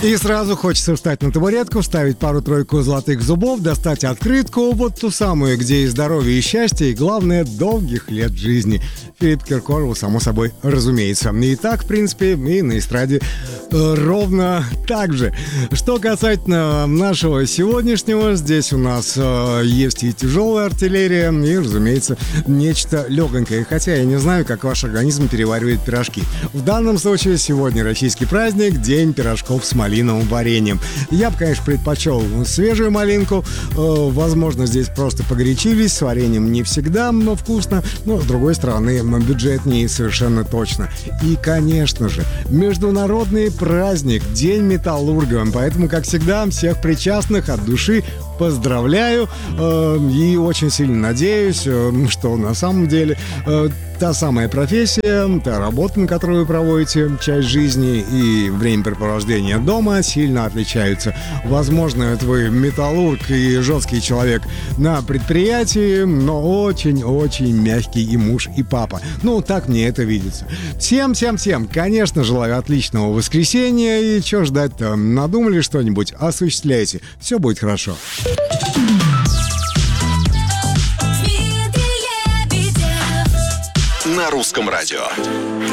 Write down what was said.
И сразу хочется встать на табуретку, вставить пару-тройку золотых зубов, достать открытку, вот ту самую, где и здоровье, и счастье, и, главное, долгих лет жизни. Филипп Киркоров, само собой, разумеется. И так, в принципе, и на эстраде ровно так же. Что касательно нашего сегодняшнего, здесь у нас есть и тяжелая артиллерия, и, разумеется, нечто легонькое. Хотя я не знаю, как ваш организм переваривает пирожки. В данном случае сегодня российский праздник, день пирожков с малиновым вареньем. Я бы, конечно, предпочел свежую малинку. Возможно, здесь просто погорячились. С вареньем не всегда, но вкусно. Но, с другой стороны, бюджетнее совершенно точно. И, конечно же, международный праздник, День металлурга. Поэтому, как всегда, всех причастных от души поздравляю и очень сильно надеюсь, что на самом деле та самая профессия, та работа, на которую вы проводите часть жизни и времяпрепровождения дома сильно отличаются. Возможно, это вы металлург и жесткий человек на предприятии, но очень-очень мягкий и муж, и папа. Ну, так мне это видится. Всем, конечно, желаю отличного воскресенья. И что ждать-то? Надумали что-нибудь? Осуществляйте. Все будет хорошо. На русском радио.